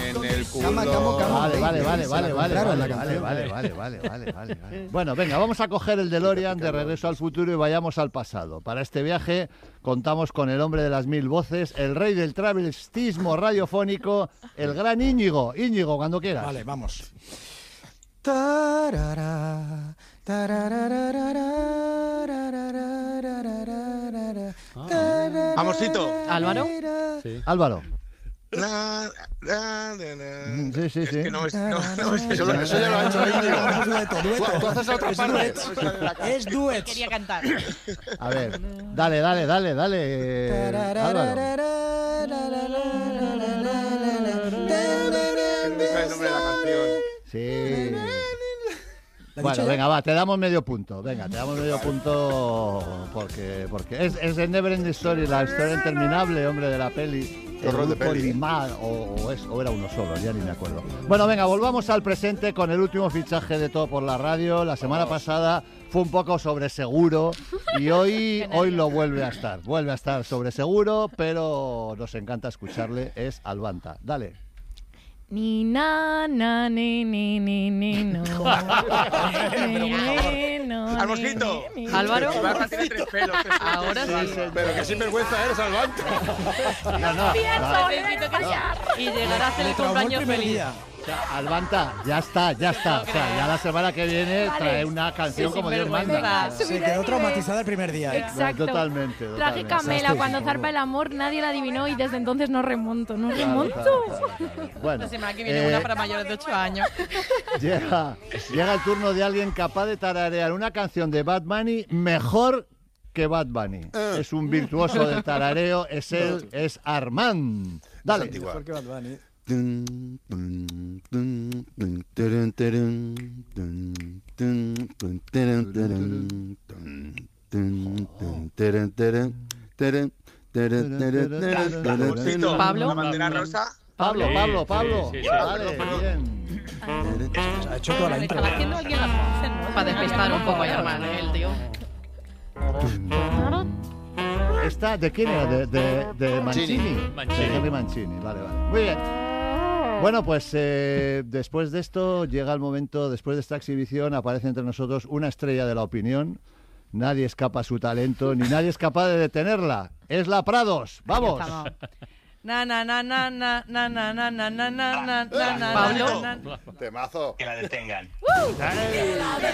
en el culo. Vale. Bueno, venga, vamos a coger el DeLorean de Regreso al Futuro y vayamos al pasado. Para este viaje contamos con el hombre de las 1000 voces, el rey del travestismo radiofónico, el gran Íñigo. Íñigo, cuando quieras. Vale, vamos. Amorcito. ¿Álvaro? Sí. Álvaro. Sí. Es que no, eso ya lo ha hecho Íñigo. Tú haces la otra parte. Es duet. Quería cantar. A ver, dale. Álvaro. El nombre de la canción. Sí. Bueno, venga, va, te damos medio punto. Venga, te damos medio punto porque es el Never Ending Story, la historia interminable, hombre, de la peli. El rol de grupo peli. Limar, o era uno solo, ya ni me acuerdo. Bueno, venga, volvamos al presente con el último fichaje de Todo por la Radio. La semana pasada fue un poco sobre seguro y hoy lo vuelve a estar. Vuelve a estar sobre seguro, pero nos encanta escucharle. Es Albanta. Dale. Ni na na ni no. Almosito. Álvaro. Ibarra tiene 3 pelos. Ahora sí. Pero qué sinvergüenza eres, Albanta. Necesito callar. Y llegará a hacer el cumpleaños feliz. O sea, Albanta, ya está. O sea, ya la semana que viene trae una canción como Dios manda. Se quedó traumatizada el primer día. Exacto. Totalmente. Traje Camela, cuando zarpa el amor, nadie la adivinó y desde entonces no remonto. Bueno, La semana que viene una para mayores de 8 años. llega el turno de alguien capaz de tararear una canción de Bad Bunny mejor que Bad Bunny. Es un virtuoso del tarareo, es Armand. Dale. Mejor que Bad Bunny. Pablo. La bandera rosa. Pablo. Sí. Vale, bien. Ha hecho toda la Le intro. estaba haciendo alguien las voces, ¿no? Para despistar un poco a Germán, el tío. ¿Esta de quién era? De Mancini. Mancini. De Henry Mancini, vale. Muy bien. Bueno, pues después de esto llega el momento, después de esta exhibición, aparece entre nosotros una estrella de la opinión. Nadie escapa a su talento, ni nadie es capaz de detenerla. Es la Prados. ¡Vamos! Pablo. Temazo. Que la detengan.